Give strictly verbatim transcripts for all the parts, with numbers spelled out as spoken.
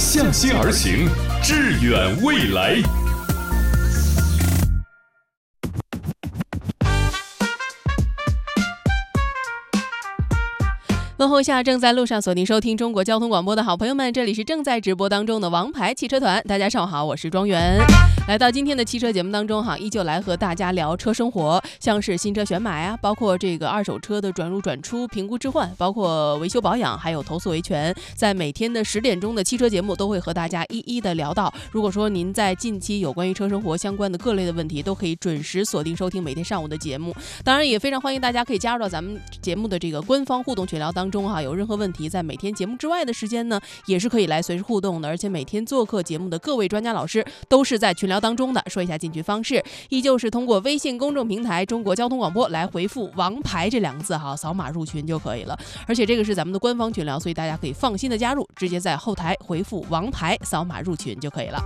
向心而行，致远未来。 问候一下正在路上锁定收听中国交通广播的好朋友们，这里是正在直播当中的王牌汽车团，大家上午好，我是庄园。来到今天的汽车节目当中哈，依旧来和大家聊车生活，像是新车选买啊，包括这个二手车的转入转出、评估置换，包括维修保养，还有投诉维权，在每天的十点钟的汽车节目都会和大家一一的聊到。如果说您在近期有关于车生活相关的各类的问题，都可以准时锁定收听每天上午的节目。当然也非常欢迎大家可以加入到咱们节目的这个官方互动群聊当中哈，有任何问题在每天节目之外的时间呢，也是可以来随时互动的。而且每天做客节目的各位专家老师都是在群聊当中的。说一下进群方式，依旧是通过微信公众平台中国交通广播来回复王牌这两个字哈，扫码入群就可以了。而且这个是咱们的官方群聊，所以大家可以放心的加入，直接在后台回复王牌扫码入群就可以了。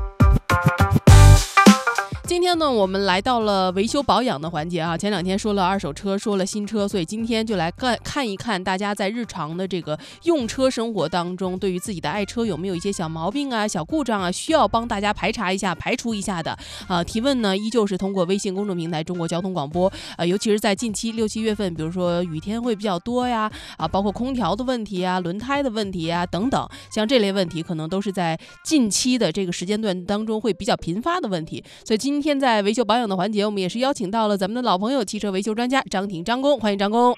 今天呢，我们来到了维修保养的环节啊。前两天说了二手车，说了新车，所以今天就来看看一看大家在日常的这个用车生活当中，对于自己的爱车有没有一些小毛病啊、小故障啊，需要帮大家排查一下、排除一下的啊。提问呢，依旧是通过微信公众平台中国交通广播，呃，尤其是在近期六七月份，比如说雨天会比较多呀，啊，包括空调的问题啊、轮胎的问题啊等等，像这类问题可能都是在近期的这个时间段当中会比较频发的问题，所以今天。今天在维修保养的环节，我们也是邀请到了咱们的老朋友汽车维修专家张挺张工，欢迎张工。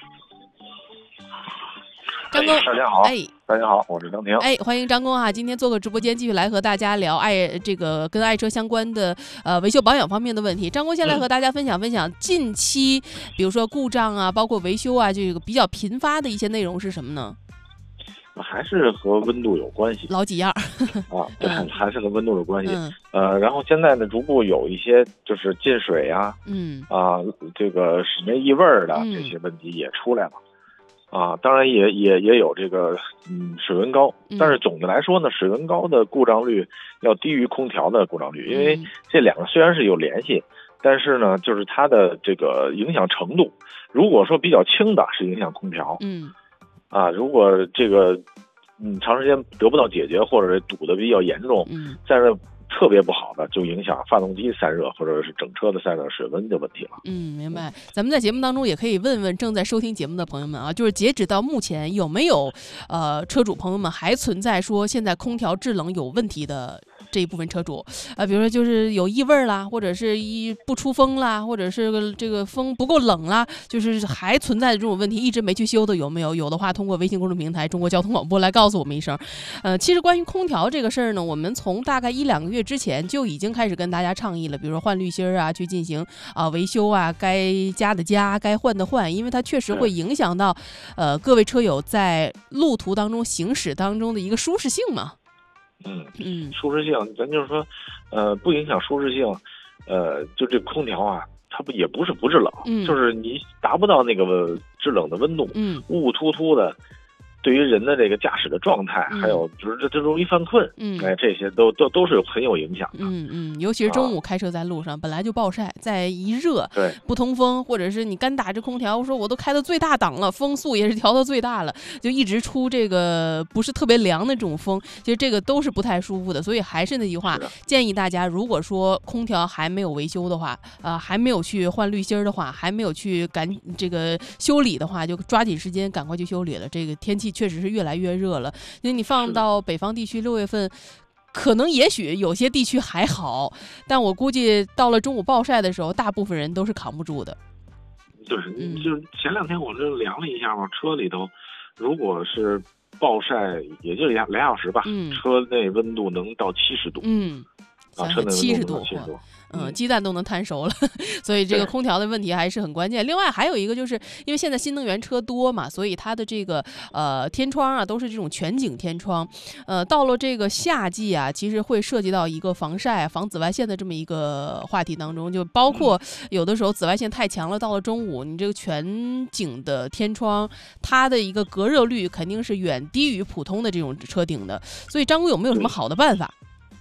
张工、 哎，大家好， 哎， 大家好，我是张挺。 哎，欢迎张工啊！今天做个直播间，继续来和大家聊爱这个跟爱车相关的呃维修保养方面的问题。张工先来和大家分享分享近期，比如说故障啊，包括维修啊，这个比较频发的一些内容是什么呢？ 还是和温度有关系， 老几样啊，对， 嗯、 还是和温度有关系。 嗯、 呃，然后现在呢，逐步有一些就是进水呀、啊， 嗯， 啊，这个室内异味的这些问题也出来了，嗯、啊，当然也也也有这个嗯水温高，但是总的来说呢，水温高的故障率要低于空调的故障率，因为这两个虽然是有联系，但是呢，就是它的这个影响程度，如果说比较轻的是影响空调， 嗯。 啊，如果这个嗯长时间得不到解决，或者是堵得比较严重， 嗯， 在这特别不好的，就影响发动机散热或者是整车的散热水温的问题了。 嗯，明白。咱们在节目当中也可以问问正在收听节目的朋友们啊，就是截止到目前有没有呃车主朋友们还存在说现在空调制冷有问题的这一部分车主，呃，比如说就是有异味啦，或者是一不出风啦，或者是这个风不够冷啦，就是还存在的这种问题，一直没去修的有没有？有的话，通过微信公众平台中国交通广播来告诉我们一声。呃，其实关于空调这个事儿呢，我们从大概一两个月之前就已经开始跟大家倡议了，比如说换滤芯啊，去进行啊、呃、维修啊，该加的加，该换的换，因为它确实会影响到呃各位车友在路途当中行驶当中的一个舒适性嘛。 嗯嗯， 舒适性，咱就是说，呃，不影响舒适性，呃，就这空调啊，它不也不是不制冷， 嗯、 就是你达不到那个制冷的温度， 嗯， 雾雾突突的，对于人的这个驾驶的状态， 嗯、 还有就是这这容易犯困， 嗯， 哎，这些都都都是有很有影响的， 嗯嗯，尤其是中午开车在路上，啊、本来就暴晒，再一热， 对， 不通风，或者是你干打着空调，我说我都开到最大档了，风速也是调到最大了，就一直出这个不是特别凉的这种风，其实这个都是不太舒服的，所以还是那句话，建议大家，如果说空调还没有维修的话，呃，还没有去换滤芯的话，还没有去赶这个修理的话，就抓紧时间赶快去修理了。这个天气确实是越来越热了，因为你放到北方地区六月份。可能也许有些地区还好，但我估计到了中午暴晒的时候，大部分人都是扛不住的。 就是，嗯、就是前两天我这量了一下嘛，车里头如果是暴晒，也就俩俩小时吧， 嗯、 车内温度能到七十度。 嗯。 啊，车内七十度，嗯，鸡蛋都能摊熟了，所以这个空调的问题还是很关键。另外还有一个就是因为现在新能源车多嘛，所以它的这个呃天窗啊都是这种全景天窗，呃，到了这个夏季啊，其实会涉及到一个防晒、防紫外线的这么一个话题当中，就包括有的时候紫外线太强了，到了中午，你这个全景的天窗，它的一个隔热率肯定是远低于普通的这种车顶的。所以张工有没有什么好的办法？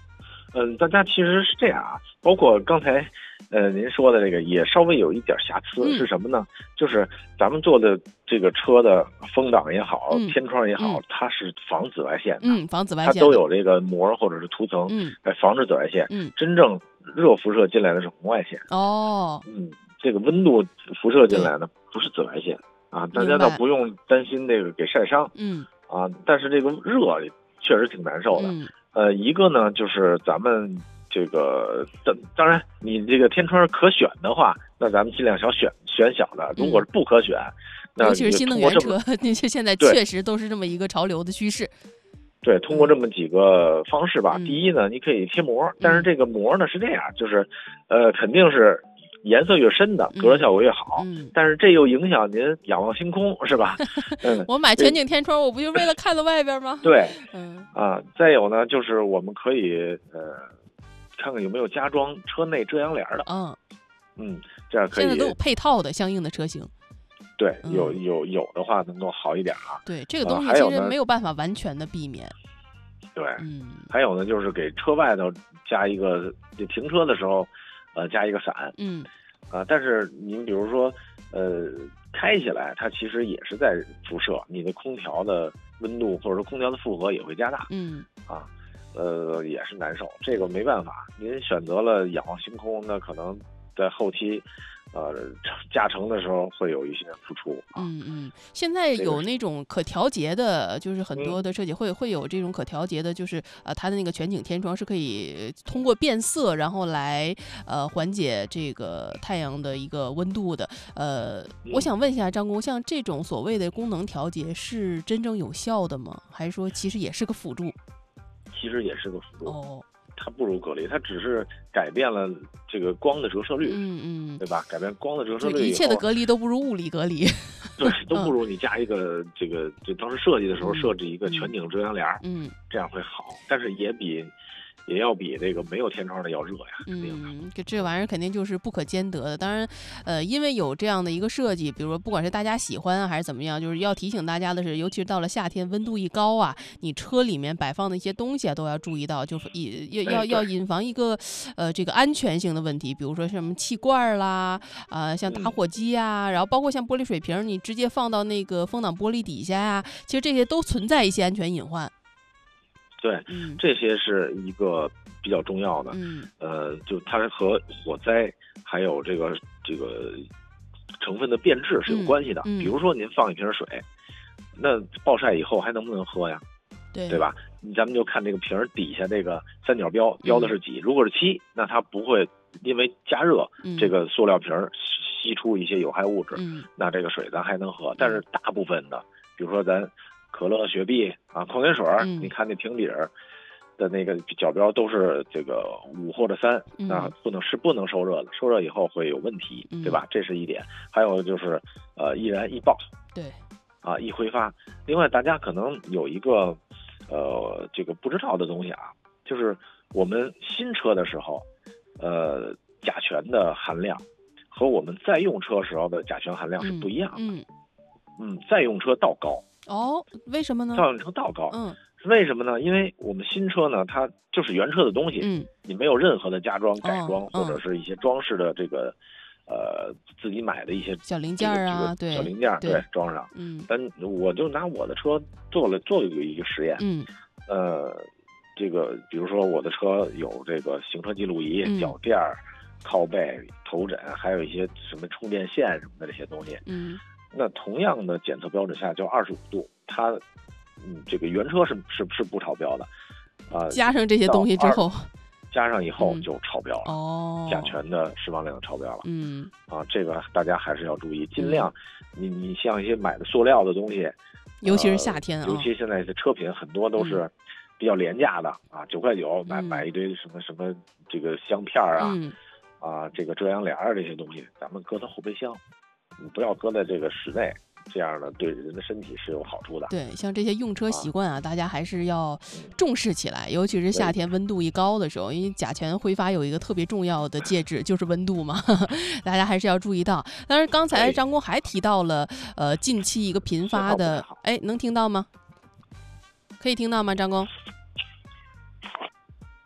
嗯、呃，大家其实是这样啊，包括刚才呃您说的这个也稍微有一点瑕疵，嗯、是什么呢？就是咱们做的这个车的风挡也好，嗯、天窗也好，嗯、它是防紫外线的， 嗯，防紫外线它都有这个膜或者是涂层， 嗯， 来防止紫外线。 嗯， 真正热辐射进来的是红外线。 哦， 嗯，这个温度辐射进来的不是紫外线啊，大家倒不用担心这个给晒伤。 嗯， 啊，但是这个热确实挺难受的。 嗯， 呃，一个呢就是咱们这个，当当然你这个天窗可选的话，那咱们尽量想选选小的。如果是不可选，嗯、那尤其是新能源车，那些现在确实都是这么一个潮流的趋势。 对，通过这么几个方式吧。 嗯、 第一呢，你可以贴膜，但是这个膜呢是这样，就是呃，肯定是颜色越深的隔热效果越好。 嗯， 但是这又影响您仰望星空，是吧？嗯， 我买全景天窗，我不就为了看到外边吗？ 对， 嗯啊，再有呢，就是我们可以呃，看看有没有加装车内遮阳帘的。 嗯嗯，这样可以。 现在都有配套的相应的车型。 对，有有有的话能够好一点啊。 对，这个东西其实没有办法完全的避免。 对， 嗯， 还有呢，就是给车外头加一个，停车的时候，呃，加一个伞。 嗯， 啊，但是您比如说，呃，开起来它其实也是在辐射，你的空调的温度或者说空调的负荷也会加大。 嗯， 啊，呃，也是难受，这个没办法。您选择了仰望星空，那可能在后期。呃，加成的时候会有一些付出。 嗯嗯，现在有那种可调节的，就是很多的设计会、嗯、会有这种可调节的，就是呃，它的那个全景天窗是可以通过变色，然后来呃缓解这个太阳的一个温度的。呃， 嗯、 我想问一下张工，像这种所谓的功能调节是真正有效的吗？还是说其实也是个辅助？ 其实也是个辅助。 哦。 它不如隔离，它只是改变了这个光的折射率， 嗯嗯， 对吧？改变光的折射率， 一切的隔离都不如物理隔离， 对，都不如你加一个这个，就当时设计的时候设置一个全景遮阳帘， 嗯， 这样会好，但是也比也要比这个没有天窗的要热呀， 嗯，这玩意儿肯定就是不可兼得的。当然，呃，因为有这样的一个设计，比如说不管是大家喜欢啊还是怎么样，就是要提醒大家的是，尤其是到了夏天，温度一高啊，你车里面摆放的一些东西啊都要注意到，就是要要要引防一个呃这个安全性的问题，比如说什么气罐啦，啊、呃，像打火机啊，嗯、然后包括像玻璃水瓶，你直接放到那个风挡玻璃底下呀、啊，其实这些都存在一些安全隐患。 对， 嗯， 这些是一个比较重要的， 嗯， 呃，就它和火灾还有这个这个成分的变质是有关系的。 嗯嗯、 比如说您放一瓶水，那暴晒以后还能不能喝呀？ 对， 对吧？咱们就看这个瓶底下这个三角标标的是几，嗯、如果是七，那它不会因为加热， 嗯、 这个塑料瓶吸出一些有害物质， 嗯、 那这个水咱还能喝。但是大部分的，比如说咱可乐、雪碧啊、矿泉水， 嗯、 你看那瓶底的那个角标都是这个五或者三， 嗯、 啊，不能是不能受热的，受热以后会有问题， 嗯、 对吧？这是一点。还有就是呃，易燃易爆， 对， 啊，易挥发。另外，大家可能有一个呃这个不知道的东西啊，就是我们新车的时候，呃，甲醛的含量和我们在用车时候的甲醛含量是不一样的。 嗯， 嗯，嗯在用车倒高。 哦，为什么呢？ 在用车倒高。 嗯。 为什么呢？因为我们新车呢，它就是原车的东西， 嗯， 你没有任何的加装、改装、 哦、 或者是一些装饰的这个，呃，自己买的一些小零件啊， 对，小零件对，对装上。 嗯， 但我就拿我的车做了做了一个实验， 嗯， 呃，这个比如说我的车有这个行车记录仪、 嗯、 脚垫、靠背、头枕，还有一些什么充电线什么的这些东西， 嗯， 那同样的检测标准下叫二十五度，它。嗯，这个原车是是是不超标的，啊、呃， 加上这些东西之后， 加上以后就超标了， 嗯、哦， 甲醛的释放量超标了， 嗯， 啊，这个大家还是要注意，尽量，嗯、你你像一些买的塑料的东西， 尤其是夏天啊， 呃、尤其现在的车品很多都是比较廉价的、嗯、啊，九块九买买一堆什么什么这个香片啊， 嗯、 啊，这个遮阳帘这些东西，咱们搁到后备箱，你不要搁在这个室内。这样呢，对人的身体是有好处的。 对，像这些用车习惯啊，啊大家还是要重视起来，尤其是夏天温度一高的时候，因为甲醛挥发有一个特别重要的介质，就是温度嘛，呵呵大家还是要注意到。当然，刚才张工还提到了，呃，近期一个频发的，哎，能听到吗？可以听到吗，张工？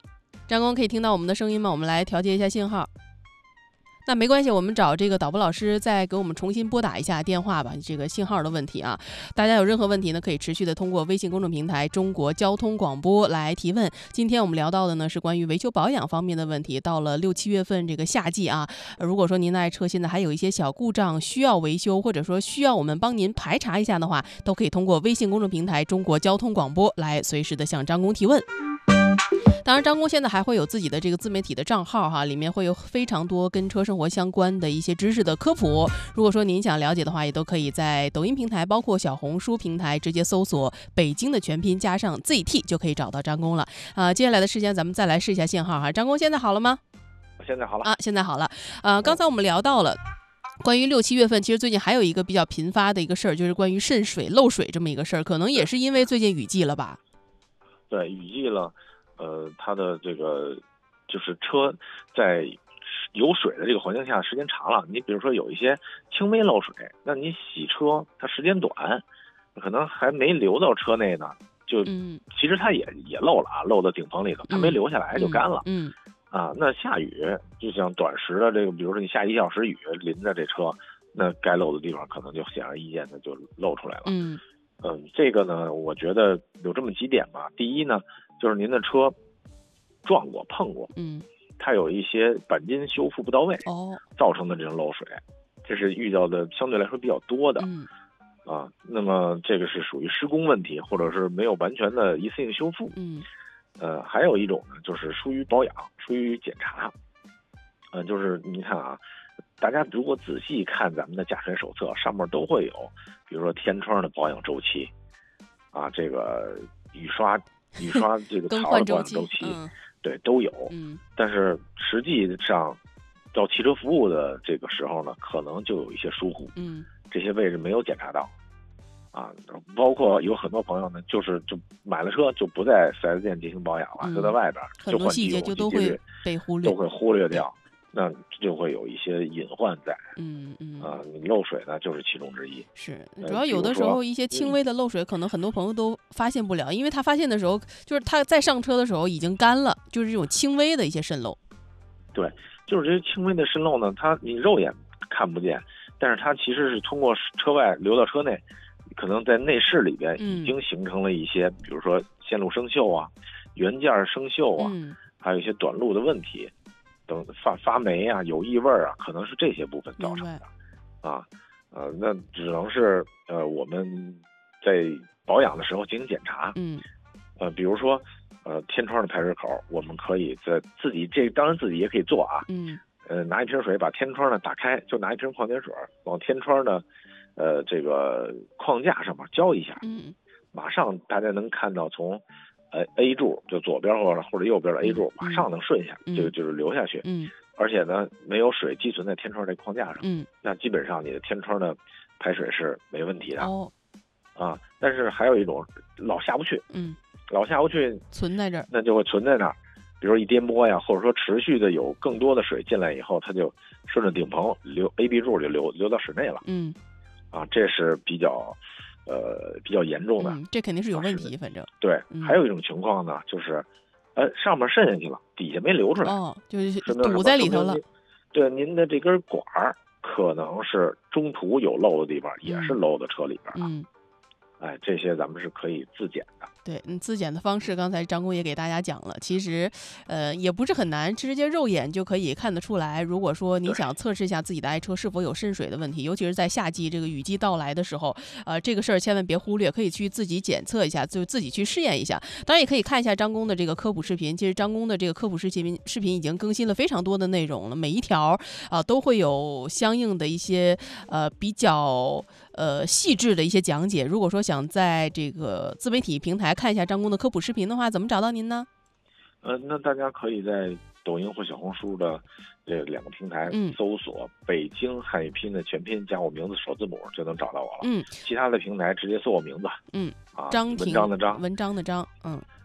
张工可以听到我们的声音吗？我们来调节一下信号。那没关系，我们找这个导播老师再给我们重新拨打一下电话吧，这个信号的问题啊。大家有任何问题呢，可以持续的通过微信公众平台中国交通广播来提问。今天我们聊到的呢是关于维修保养方面的问题。到了六七月份这个夏季啊，如果说您的爱车现在还有一些小故障需要维修，或者说需要我们帮您排查一下的话，都可以通过微信公众平台中国交通广播来随时的向张工提问。当然张工现在还会有自己的这个自媒体的账号哈，里面会有非常多跟车生活相关的一些知识的科普。如果说您想了解的话，也都可以在抖音平台包括小红书平台直接搜索北京的全拼加上 Z T 就可以找到张工了啊、呃。接下来的时间咱们再来试一下信号哈。张工现在好了吗？ 现在好了啊，现在好了。呃，刚才我们聊到了关于六七月份，其实最近还有一个比较频发的一个事儿，就是关于渗水漏水这么一个事儿，可能也是因为最近雨季了吧？ 对，雨季了。呃，它的这个就是车在有水的这个环境下时间长了，你比如说有一些轻微漏水，那你洗车它时间短，可能还没流到车内呢，就、嗯、其实它也也漏了啊，漏到顶棚里头，它没流下来就干了。 嗯, 嗯啊，那下雨就像短时的这个，比如说你下一小时雨淋着这车，那该漏的地方可能就显而易见的就漏出来了。 嗯嗯，这个呢，我觉得有这么几点吧。第一呢，就是您的车撞过、碰过， 嗯， 它有一些钣金修复不到位， 哦， 造成的这种漏水，这是遇到的相对来说比较多的。 嗯， 啊，那么这个是属于施工问题，或者是没有完全的一次性修复。 嗯， 呃，还有一种呢，就是疏于保养、疏于检查。呃，就是你看啊。大家如果仔细看咱们的驾驶员手册，上面都会有，比如说天窗的保养周期，啊，这个雨刷、雨刷这个槽的保养周期， 嗯、 对，都有。 嗯， 但是实际上到汽车服务的这个时候呢，可能就有一些疏忽， 嗯， 这些位置没有检查到，啊，包括有很多朋友呢，就是就买了车就不在 四 S 店进行保养了， 嗯、 就在外边， 很多细节就都会被忽略， 都会忽略掉。那就会有一些隐患在， 嗯嗯啊，你漏水呢就是其中之一。 是，主要有的时候一些轻微的漏水，可能很多朋友都发现不了，嗯、因为他发现的时候，就是他在上车的时候已经干了，就是这种轻微的一些渗漏。 对，就是这些轻微的渗漏呢，它你肉眼看不见，但是它其实是通过车外流到车内，可能在内饰里边已经形成了一些，嗯、比如说线路生锈啊、元件生锈啊， 嗯、 还有一些短路的问题。等发发霉啊，有异味啊，可能是这些部分造成的，啊，呃，那只能是呃我们在保养的时候进行检查， 嗯， 呃，比如说呃天窗的排水口，我们可以在自己这当然自己也可以做啊， 嗯， 呃拿一瓶水把天窗呢打开，就拿一瓶矿泉水往天窗的呃这个框架上面浇一下， 嗯， 马上大家能看到从。呃 ，A 柱就左边或者或者右边的 A 柱，马上能顺下， 嗯、 就就是流下去。 嗯， 而且呢，没有水积存在天窗这框架上。 嗯， 那基本上你的天窗的排水是没问题的。 哦， 啊，但是还有一种老下不去。 嗯， 老下不去， 存在这儿， 那就会存在那儿。比如一颠簸呀，或者说持续的有更多的水进来以后，它就顺着顶棚流 A B 柱就流流到室内了。 嗯， 啊，这是比较。呃，比较严重的、 嗯，这肯定是有问题，反正对、 嗯。 还有一种情况呢，就是，呃，上面渗下去了，底下没流出来， 哦，就是堵在里头了。 对，您的这根管儿可能是中途有漏的地方，嗯、也是漏到车里边了。 嗯， 哎，这些咱们是可以自检的。 对，嗯，自检的方式，刚才张工也给大家讲了，其实，呃，也不是很难，直接肉眼就可以看得出来。如果说你想测试一下自己的爱车是否有渗水的问题，尤其是在夏季这个雨季到来的时候，呃，这个事儿千万别忽略，可以去自己检测一下，就自己去试验一下。当然也可以看一下张工的这个科普视频，其实张工的这个科普视频视频已经更新了非常多的内容了，每一条啊、呃、都会有相应的一些呃比较呃细致的一些讲解。如果说想在这个自媒体平台看一下张工的科普视频的话，怎么找到您呢？ 呃，那大家可以在抖音或小红书的这两个平台搜索北京汉语拼音的全拼加我名字首字母就能找到我了。 嗯， 其他的平台直接搜我名字。 嗯， 啊， 张文章的张， 文章的张，嗯，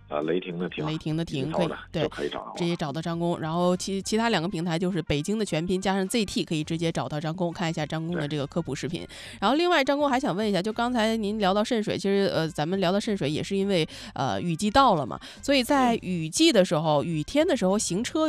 呃，雷霆的霆， 雷霆的霆，可以对， 就可以找到， 直接找到张工。然后其其他两个平台就是北京的全拼加上 Z T， 可以直接找到张工，看一下张工的这个科普视频。然后另外，张工还想问一下，就刚才您聊到渗水，其实呃，咱们聊到渗水也是因为呃雨季到了嘛，所以在雨季的时候，雨天的时候行车